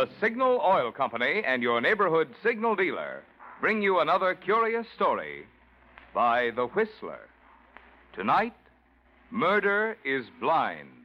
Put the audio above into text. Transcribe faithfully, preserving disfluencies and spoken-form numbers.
The Signal Oil Company and your neighborhood signal dealer bring you another curious story by The Whistler. Tonight, Murder is Blind.